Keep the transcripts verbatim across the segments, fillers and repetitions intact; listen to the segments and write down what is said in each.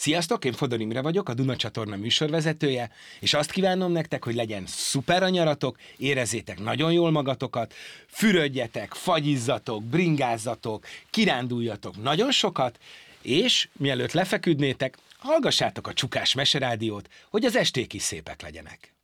Sziasztok, én Fodor Imre vagyok, a Duna csatorna műsorvezetője, és azt kívánom nektek, hogy legyen szuper a nyaratok, érezzétek nagyon jól magatokat, fürödjetek, fagyizzatok, bringázzatok, kiránduljatok nagyon sokat, és mielőtt lefeküdnétek, hallgassátok a Csukás Meserádiót, hogy az esték is szépek legyenek.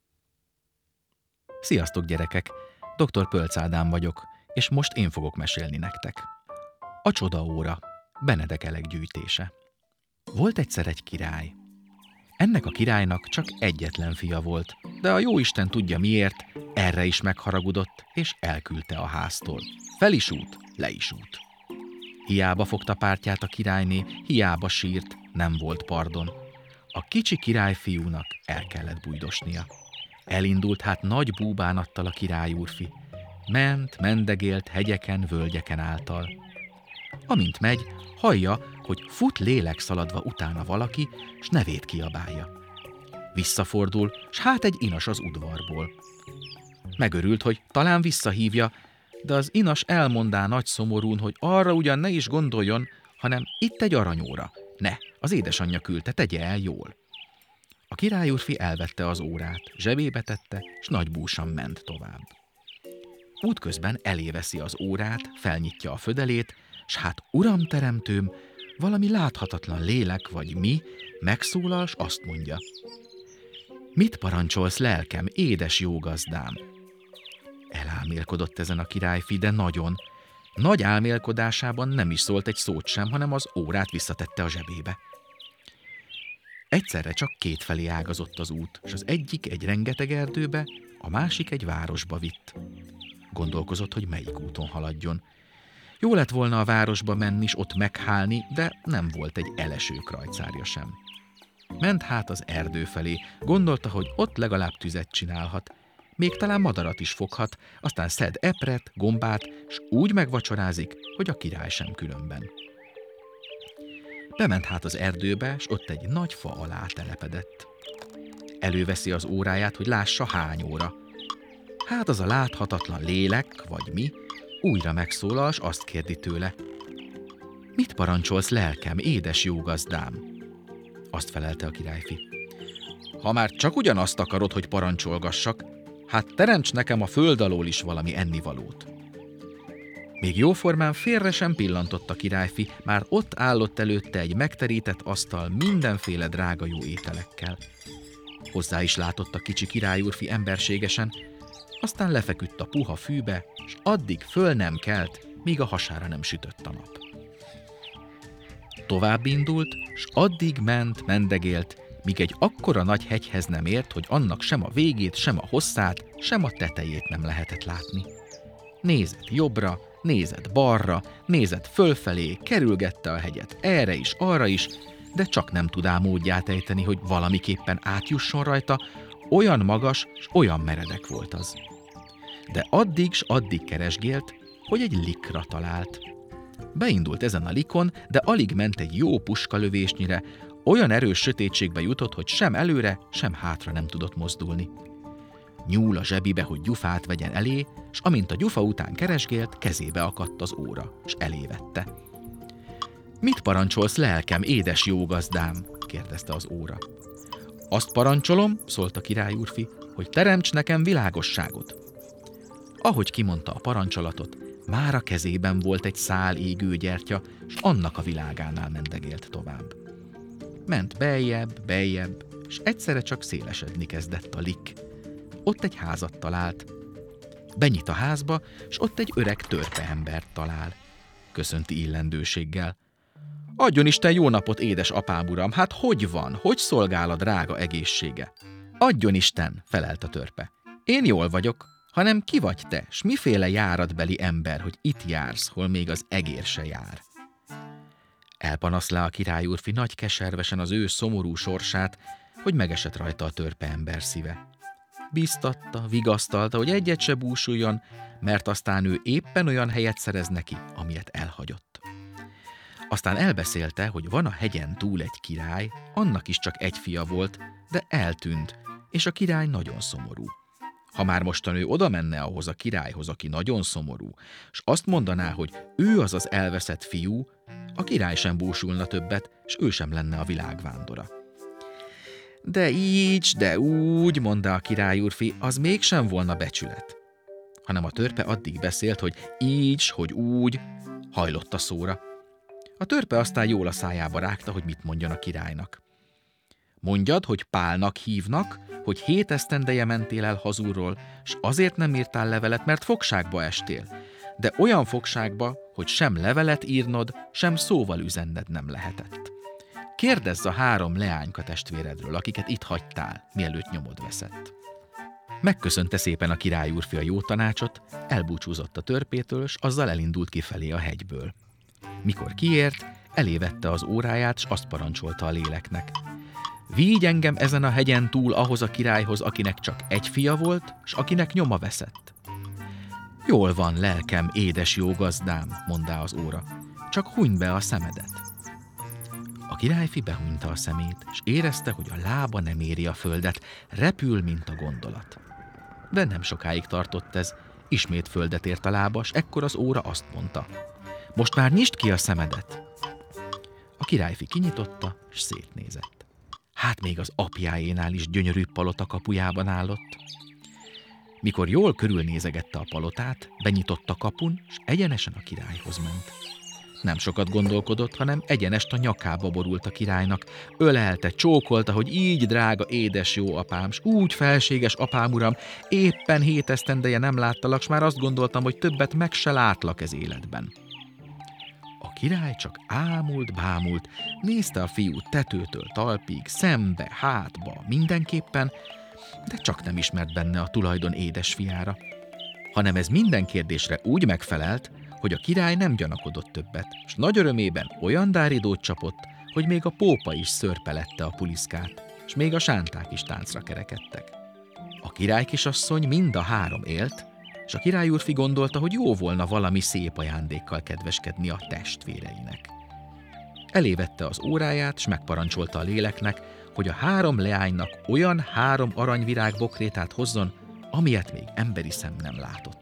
Sziasztok gyerekek! doktor Pölc Ádám vagyok, és most én fogok mesélni nektek. A csodaóra, Benedek Elek gyűjtése. Volt egyszer egy király. Ennek a királynak csak egyetlen fia volt, de a jóisten tudja miért, erre is megharagudott, és elküldte a háztól. Fel is út, le is út. Hiába fogta pártját a királyné, hiába sírt, nem volt pardon. A kicsi királyfiúnak el kellett bújdosnia. Elindult hát nagy búbánattal a királyúrfi. Ment, mendegélt hegyeken, völgyeken által. Amint megy, hallja, hogy fut lélek szaladva utána valaki, s nevét kiabálja. Visszafordul, s hát egy inas az udvarból. Megörült, hogy talán visszahívja, de az inas elmondá nagy szomorún, hogy arra ugyan ne is gondoljon, hanem itt egy aranyóra. Ne, az édesanyja küldte, tegye el jól. A királyúrfi elvette az órát, zsebébe tette, s nagy búsan ment tovább. Útközben eléveszi az órát, felnyitja a födelét, s hát uram teremtőm, valami láthatatlan lélek vagy mi megszólal, s azt mondja: mit parancsolsz, lelkem, édes jó gazdám? Elálmélkodott ezen a királyfi, de nagyon. Nagy álmélkodásában nem is szólt egy szót sem, hanem az órát visszatette a zsebébe. Egyszerre csak kétfelé ágazott az út, és az egyik egy rengeteg erdőbe, a másik egy városba vitt. Gondolkozott, hogy melyik úton haladjon. Jó lett volna a városba menni, s ott meghálni, de nem volt egy eleső krajcárja sem. Ment hát az erdő felé, gondolta, hogy ott legalább tüzet csinálhat, még talán madarat is foghat, aztán szed epret, gombát, s úgy megvacsorázik, hogy a király sem különben. Bement hát az erdőbe, s ott egy nagy fa alá telepedett. Előveszi az óráját, hogy lássa, hány óra. Hát az a láthatatlan lélek, vagy mi, újra megszólal, s azt kérdi tőle: mit parancsolsz, lelkem, édes jó gazdám? Azt felelte a királyfi: ha már csak ugyanazt akarod, hogy parancsolgassak, hát teremts nekem a föld alól is valami ennivalót. Még jóformán félre sem pillantott a királyfi, már ott állott előtte egy megterített asztal mindenféle drága jó ételekkel. Hozzá is látott a kicsi királyúrfi emberségesen, aztán lefeküdt a puha fűbe, s addig föl nem kelt, míg a hasára nem sütött a nap. Tovább indult, s addig ment, mendegélt, míg egy akkora nagy hegyhez nem ért, hogy annak sem a végét, sem a hosszát, sem a tetejét nem lehetett látni. Nézett jobbra, nézett balra, nézett fölfelé, kerülgette a hegyet erre is, arra is, de csak nem tudá módját ejteni, hogy valamiképpen átjusson rajta, olyan magas, s olyan meredek volt az. De addig s addig keresgélt, hogy egy likra talált. Beindult ezen a likon, de alig ment egy jó puskalövésnyire, olyan erős sötétségbe jutott, hogy sem előre, sem hátra nem tudott mozdulni. Nyúl a zsebibe, hogy gyufát vegyen elé, s amint a gyufa után keresgélt, kezébe akadt az óra, s elévette. Mit parancsolsz, lelkem, édes jó gazdám? kérdezte az óra. Azt parancsolom, szólt a királyúrfi, hogy teremts nekem világosságot. Ahogy kimondta a parancsolatot, már a kezében volt egy szál égő gyertya, s annak a világánál mendegélt tovább. Ment beljebb, beljebb, s egyszerre csak szélesedni kezdett a lik. Ott egy házat talált. Benyit a házba, s ott egy öreg törpeembert talál. Köszönti illendőséggel. Adjon Isten jó napot, édes apám uram, hát hogy van, hogy szolgál a drága egészsége? Adjon Isten, felelt a törpe. Én jól vagyok, hanem ki vagy te, s miféle járatbeli ember, hogy itt jársz, hol még az egér se jár? Elpanaszlá a királyúrfi nagy keservesen az ő szomorú sorsát, hogy megesett rajta a törpeember szíve. Bíztatta, vigasztalta, hogy egyet se búsuljon, mert aztán ő éppen olyan helyet szerez neki, amilyet elhagyott. Aztán elbeszélte, hogy van a hegyen túl egy király, annak is csak egy fia volt, de eltűnt, és a király nagyon szomorú. Ha már mostan ő oda menne ahhoz a királyhoz, aki nagyon szomorú, s azt mondaná, hogy ő az az elveszett fiú, a király sem búsulna többet, s ő sem lenne a világ vándora. De így, de úgy, mondta a király úrfi, az mégsem volna becsület. Hanem a törpe addig beszélt, hogy így, hogy úgy, hajlott a szóra. A törpe aztán jól a szájába rágta, hogy mit mondjon a királynak. Mondjad, hogy Pálnak hívnak, hogy hét esztendeje mentél el hazúról, s azért nem írtál levelet, mert fogságba estél, de olyan fogságba, hogy sem levelet írnod, sem szóval üzenned nem lehetett. Kérdezz a három leányka testvéredről, akiket itt hagytál, mielőtt nyomod veszett. Megköszönte szépen a király úrfi a jó tanácsot, elbúcsúzott a törpétől, s azzal elindult kifelé a hegyből. Mikor kiért, elévette az óráját, s azt parancsolta a léleknek. Vigy engem ezen a hegyen túl ahhoz a királyhoz, akinek csak egy fia volt, s akinek nyoma veszett. Jól van, lelkem, édes jó gazdám, mondá az óra, csak hunyd be a szemedet. A királyfi behunyta a szemét, s érezte, hogy a lába nem éri a földet, repül, mint a gondolat. De nem sokáig tartott ez, ismét földet ért a lába, s ekkor az óra azt mondta. Most már nyisd ki a szemedet. A királyfi kinyitotta, s szétnézett. Hát még az apjáénál is gyönyörű palota kapujában állott. Mikor jól körülnézegette a palotát, benyitott a kapun, s egyenesen a királyhoz ment. Nem sokat gondolkodott, hanem egyenest a nyakába borult a királynak, ölelte, csókolta, hogy így, drága, édes jó apám, s úgy felséges apám uram, éppen hét esztendeje nem láttalak, s már azt gondoltam, hogy többet meg se látlak ez életben. A király csak ámult, bámult, nézte a fiút tetőtől talpig, szembe, hátba, mindenképpen, de csak nem ismert benne a tulajdon édesfiára, hanem ez minden kérdésre úgy megfelelt, hogy a király nem gyanakodott többet, s nagy örömében olyan dáridót csapott, hogy még a pópa is szörpelette a puliszkát, s még a sánták is táncra kerekedtek. A király kisasszony mind a három élt, és a király úrfi gondolta, hogy jó volna valami szép ajándékkal kedveskedni a testvéreinek. Elévette az óráját, s megparancsolta a léleknek, hogy a három leánynak olyan három aranyvirág bokrétát hozzon, amilyet még emberi szem nem látott.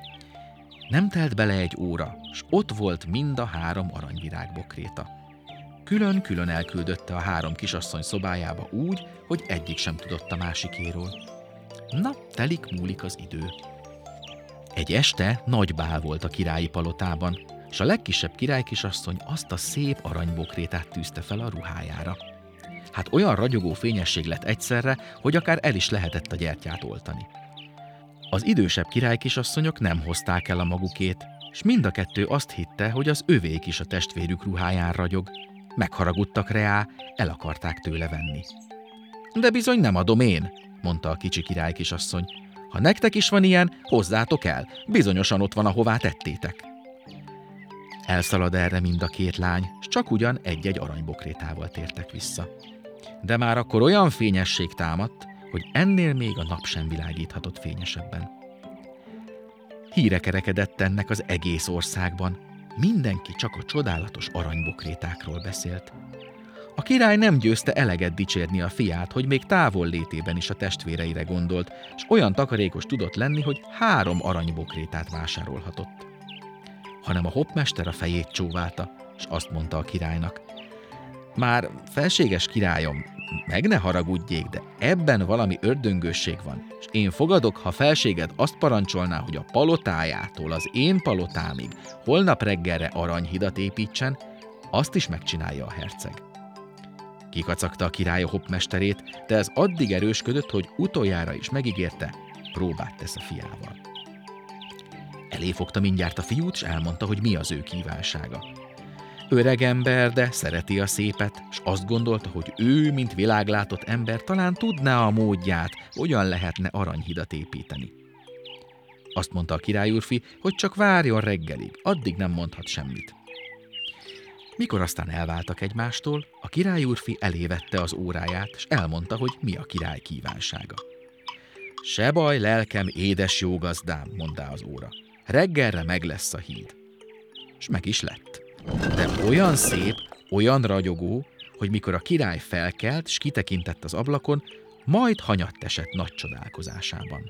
Nem telt bele egy óra, s ott volt mind a három aranyvirág bokréta. Külön-külön elküldötte a három kisasszony szobájába úgy, hogy egyik sem tudott a másikéről. Na, telik-múlik az idő. Egy este nagy bál volt a királyi palotában, s a legkisebb királykisasszony azt a szép aranybokrétát tűzte fel a ruhájára. Hát olyan ragyogó fényesség lett egyszerre, hogy akár el is lehetett a gyertyát oltani. Az idősebb királykisasszonyok nem hozták el a magukét, s mind a kettő azt hitte, hogy az övék is a testvérük ruháján ragyog. Megharagudtak reá, el akarták tőle venni. De bizony nem adom én, mondta a kicsi királykisasszony. Ha nektek is van ilyen, hozzátok el, bizonyosan ott van, ahová tettétek. Elszalad erre mind a két lány, s csak ugyan egy-egy aranybokrétával tértek vissza. De már akkor olyan fényesség támadt, hogy ennél még a nap sem világíthatott fényesebben. Híre kerekedett ennek az egész országban. Mindenki csak a csodálatos aranybokrétákról beszélt. A király nem győzte eleget dicsérni a fiát, hogy még távol létében is a testvéreire gondolt, és olyan takarékos tudott lenni, hogy három aranybokrétát vásárolhatott. Hanem a hoppmester a fejét csóválta, és azt mondta a királynak: már felséges királyom, meg ne haragudjék, de ebben valami ördöngősség van, és én fogadok, ha felséged azt parancsolná, hogy a palotájától az én palotámig holnap reggelre aranyhidat építsen, azt is megcsinálja a herceg. Kikacagta a király a hoppmesterét, de ez addig erősködött, hogy utoljára is megígérte, próbát tesz a fiával. Eléfogta mindjárt a fiút, és elmondta, hogy mi az ő kívánsága. Öreg ember, de szereti a szépet, s azt gondolta, hogy ő, mint világlátott ember, talán tudná a módját, hogyan lehetne aranyhidat építeni. Azt mondta a király úrfi, hogy csak várjon reggelig, addig nem mondhat semmit. Mikor aztán elváltak egymástól, a király úrfi elévette az óráját, és elmondta, hogy mi a király kívánsága. Se baj, lelkem, édes jó gazdám, mondta az óra. Reggelre meg lesz a híd. És meg is lett. De olyan szép, olyan ragyogó, hogy mikor a király felkelt, s kitekintett az ablakon, majd hanyatt esett nagy csodálkozásában.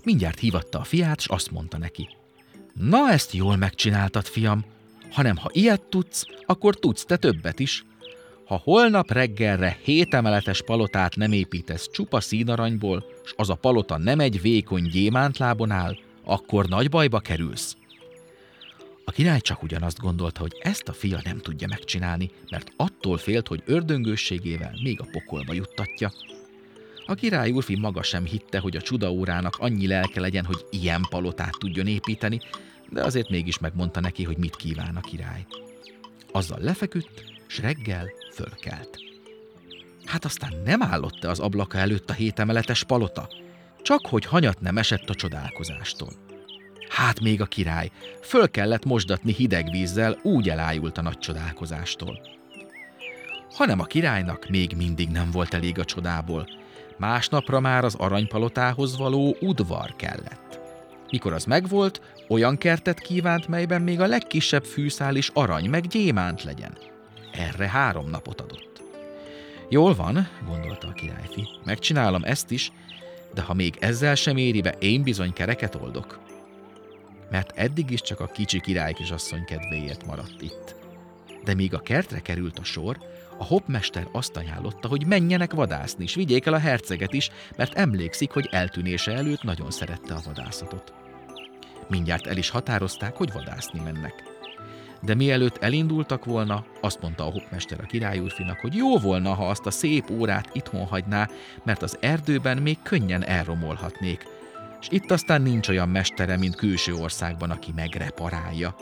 Mindjárt hívatta a fiát, s azt mondta neki: Na, ezt jól megcsináltad, fiam, hanem ha ilyet tudsz, akkor tudsz te többet is. Ha holnap reggelre hét emeletes palotát nem építesz csupa színaranyból, s az a palota nem egy vékony gyémántlábon áll, akkor nagy bajba kerülsz. A király csak ugyanazt gondolta, hogy ezt a fia nem tudja megcsinálni, mert attól félt, hogy ördöngősségével még a pokolba juttatja. A király úrfi maga sem hitte, hogy a csudaórának annyi lelke legyen, hogy ilyen palotát tudjon építeni, de azért mégis megmondta neki, hogy mit kíván a király. Azzal lefeküdt, s reggel fölkelt. Hát aztán nem állott-e az ablaka előtt a hétemeletes palota? Csak hogy hanyat nem esett a csodálkozástól. Hát még a király föl kellett mosdatni hideg vízzel, úgy elájult a nagy csodálkozástól. Hanem a királynak még mindig nem volt elég a csodából. Másnapra már az aranypalotához való udvar kellett. Mikor az megvolt, olyan kertet kívánt, melyben még a legkisebb fűszál is arany meg gyémánt legyen. Erre három napot adott. Jól van, gondolta a királyfi, megcsinálom ezt is, de ha még ezzel sem éri be, én bizony kereket oldok. Mert eddig is csak a kicsi királykisasszony kedvéért maradt itt. De míg a kertre került a sor, a hoppmester azt ajánlotta, hogy menjenek vadászni, és vigyék el a herceget is, mert emlékszik, hogy eltűnése előtt nagyon szerette a vadászatot. Mindjárt el is határozták, hogy vadászni mennek. De mielőtt elindultak volna, azt mondta a hoppmester a királyúrfinak, hogy jó volna, ha azt a szép órát itthon hagyná, mert az erdőben még könnyen elromolhatnék, és itt aztán nincs olyan mestere, mint külső országban, aki megreparálja.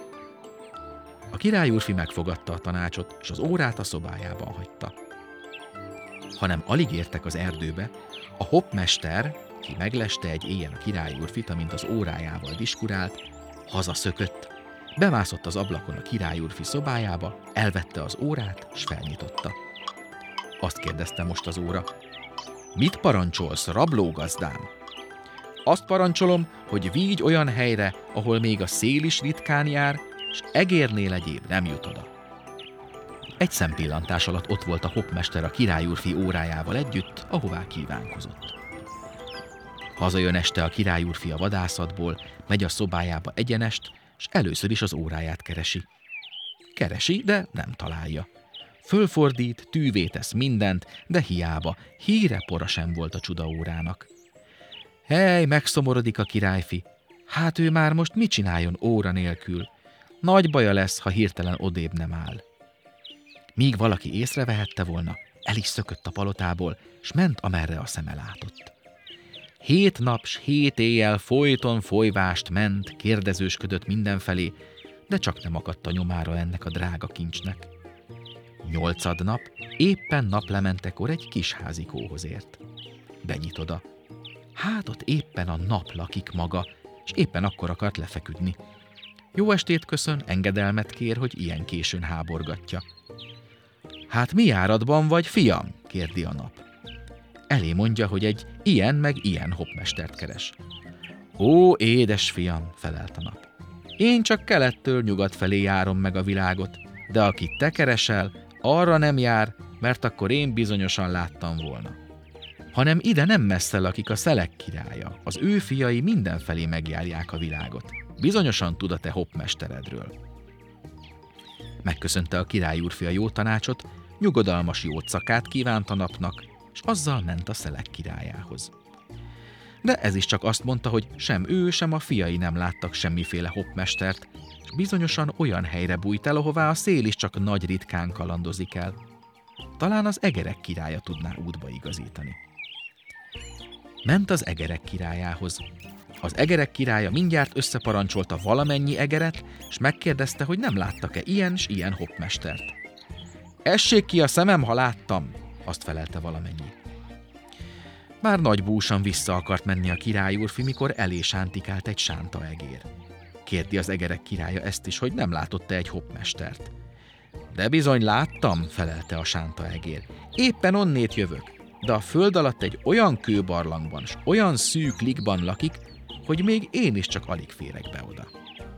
A királyúrfi megfogadta a tanácsot, és az órát a szobájában hagyta. Hanem alig értek az erdőbe, a hoppmester, ki megleste egy éjjel a királyúrfit, amint az órájával diskurált, hazaszökött, bemászott az ablakon a királyúrfi szobájába, elvette az órát, s felnyitotta. Azt kérdezte most az óra: Mit parancsolsz, rablógazdám? Azt parancsolom, hogy vigy olyan helyre, ahol még a szél is ritkán jár, s egérnél egyéb nem jut oda. Egy szempillantás alatt ott volt a hoppmester a királyúrfi órájával együtt, ahová kívánkozott. Hazajön este a királyúrfi a vadászatból, megy a szobájába egyenest, s először is az óráját keresi. Keresi, de nem találja. Fölfordít, tűvé tesz mindent, de hiába, híre pora sem volt a csudaórának. Hely, megszomorodik a királyfi. Hát ő már most mit csináljon óra nélkül? Nagy baja lesz, ha hirtelen odébb nem áll. Míg valaki észrevehette volna, el is szökött a palotából, s ment, amerre a szeme látott. Hét nap s hét éjjel folyton folyvást ment, kérdezősködött mindenfelé, de csak nem akadt a nyomára ennek a drága kincsnek. Nyolcad nap, éppen naplementekor egy kis házikóhoz ért. Benyit oda. Hát ott éppen a nap lakik maga, és éppen akkor akart lefeküdni. Jó estét köszön, engedelmet kér, hogy ilyen későn háborgatja. Hát mi járatban vagy, fiam? Kérdi a nap. Elé mondja, hogy egy ilyen meg ilyen hoppmestert keres. Ó, édes fiam, felelt a nap. Én csak kelettől nyugat felé járom meg a világot, de akit te keresel, arra nem jár, mert akkor én bizonyosan láttam volna. Hanem ide nem messze lakik a szelek királya, az ő fiai mindenfelé megjárják a világot. Bizonyosan tud a te hoppmesteredről. Megköszönte a király úrfi a jó tanácsot, nyugodalmas jócakát kívánt a napnak, és azzal ment a szelek királyához. De ez is csak azt mondta, hogy sem ő, sem a fiai nem láttak semmiféle hoppmestert, és bizonyosan olyan helyre bújt el, ahová a szél is csak nagy ritkán kalandozik el. Talán az egerek királya tudná útba igazítani. Ment az egerek királyához. Az egerek királya mindjárt összeparancsolta valamennyi egeret, és megkérdezte, hogy nem láttak-e ilyen s ilyen hoppmestert. Essék ki a szemem, ha láttam, azt felelte valamennyi. Már nagy búsan vissza akart menni a király úrfi, mikor elé sántikált egy sánta egér. Kérdi az egerek királya ezt is, hogy nem látott-e egy hoppmestert. De bizony láttam, felelte a sánta egér. Éppen onnét jövök, de a föld alatt egy olyan kőbarlangban s olyan szűk likban lakik, hogy még én is csak alig férek be oda.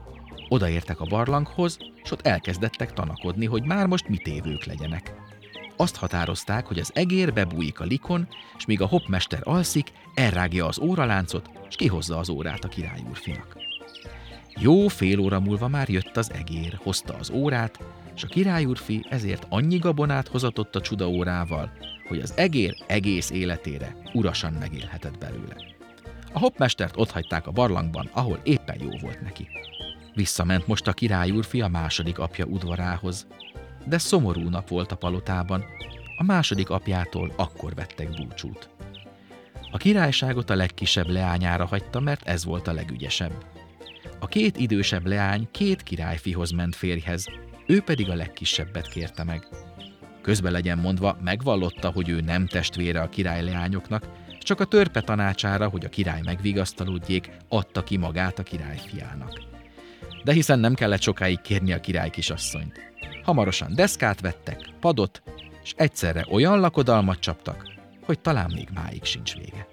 Odaértek a barlanghoz, s ott elkezdettek tanakodni, hogy már most mit évők legyenek. Azt határozták, hogy az egér bebújik a likon, és míg a hoppmester alszik, elrágja az óraláncot, és kihozza az órát a királyúrfinak. Jó fél óra múlva már jött az egér, hozta az órát, és a királyúrfi ezért annyi gabonát hozatott a csudaórával, hogy az egér egész életére urasan megélhetett belőle. A hoppmestert otthagyták a barlangban, ahol éppen jó volt neki. Visszament most a királyúrfi a második apja udvarához, de szomorú nap volt a palotában, a második apjától akkor vettek búcsút. A királyságot a legkisebb leányára hagyta, mert ez volt a legügyesebb. A két idősebb leány két királyfihoz ment férjhez, ő pedig a legkisebbet kérte meg. Közben legyen mondva, megvallotta, hogy ő nem testvére a királyleányoknak, csak a törpe tanácsára, hogy a király megvigasztalódjék, adta ki magát a királyfiának. De hiszen nem kellett sokáig kérni a király kisasszonyt. Hamarosan deszkát vettek, padot, és egyszerre olyan lakodalmat csaptak, hogy talán még máig sincs vége.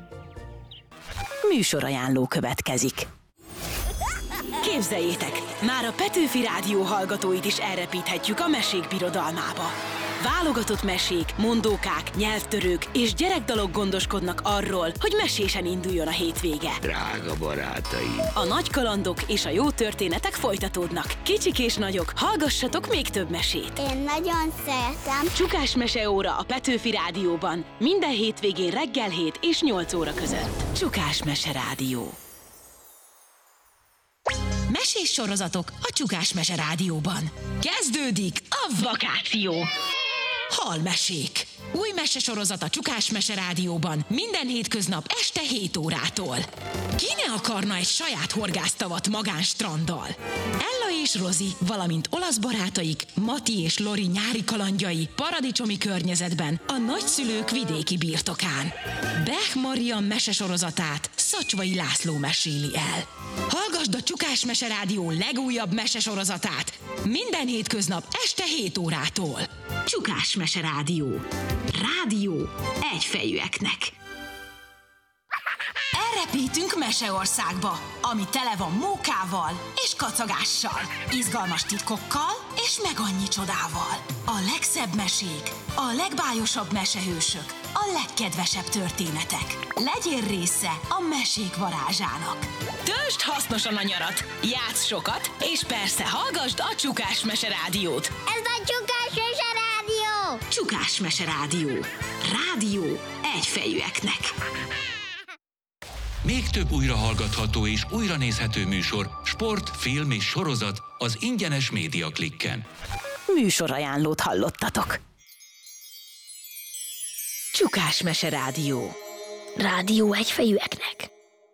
Műsorajánló következik. Képzeljétek, már a Petőfi Rádió hallgatóit is elrepíthetjük a mesék birodalmába. Válogatott mesék, mondókák, nyelvtörők és gyerekdalok gondoskodnak arról, hogy mesésen induljon a hétvége. Drága barátaim! A nagy kalandok és a jó történetek folytatódnak. Kicsik és nagyok, hallgassatok még több mesét. Én nagyon szeretem. Csukás meseóra a Petőfi Rádióban. Minden hétvégén reggel hét és nyolc óra között. Csukás Mese Rádió. Mesés sorozatok a Csukás Mese Rádióban. Kezdődik a vakáció! Halmesék! Új mesesorozat a Csukás Mese Rádióban minden hétköznap este hét órától. Ki ne akarna egy saját horgásztavat magánstranddal? Ella és Rozi, valamint olasz barátaik, Mati és Lori nyári kalandjai paradicsomi környezetben a nagyszülők vidéki birtokán. Bech Marian mesesorozatát Szacsvai László meséli el. Hallgasd a Csukás Mese Rádió legújabb mesesorozatát minden hétköznap este hét órától. Csukás Mese Rádió. Rádió egyfejűeknek. Elrepítünk Meseországba, ami tele van mókával és kacagással, izgalmas titkokkal és meg annyi csodával. A legszebb mesék, a legbájosabb mesehősök, a legkedvesebb történetek. Legyél része a mesék varázsának. Töltsd hasznosan a nyarat, játsz sokat, és persze hallgasd a Csukás Mese Rádiót. Ez a Csukás Mese Rádió! Csukás Mese Rádió. Rádió egyfejűeknek. Még több újrahallgatható és újranézhető műsor, sport, film és sorozat az ingyenes Média Klikken. Műsorajánlót hallottatok. Csukás Mese Rádió. Rádió egyfejűeknek.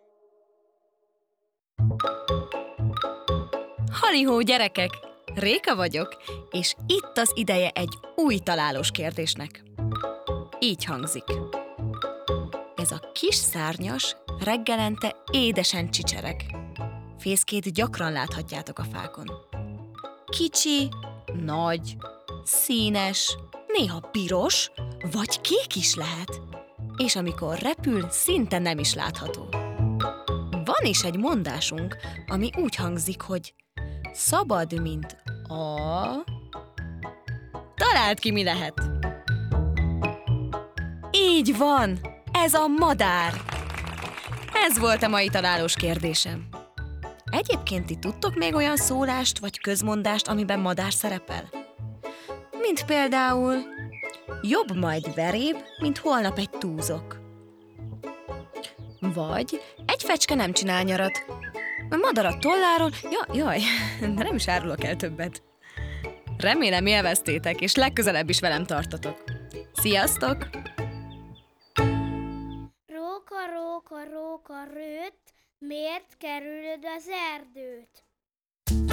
Halihó, gyerekek! Réka vagyok, és itt az ideje egy új találós kérdésnek. Így hangzik. Ez a kis szárnyas reggelente édesen csicsereg. Fészkét gyakran láthatjátok a fákon. Kicsi, nagy, színes, néha piros, vagy kék is lehet. És amikor repül, szinte nem is látható. Van is egy mondásunk, ami úgy hangzik, hogy szabad, mint a... Találd ki, mi lehet? Így van! Ez a madár! Ez volt a mai találós kérdésem. Egyébként ti tudtok még olyan szólást vagy közmondást, amiben madár szerepel? Mint például jobb majd veréb, mint holnap egy túzok. Vagy egy fecske nem csinál nyarat. A madar a tolláról... Ja, jaj, de nem is árulok el többet. Remélem élveztétek, és legközelebb is velem tartotok. Sziasztok! Róka, róka, róka, rőt, miért kerülöd az erdőt?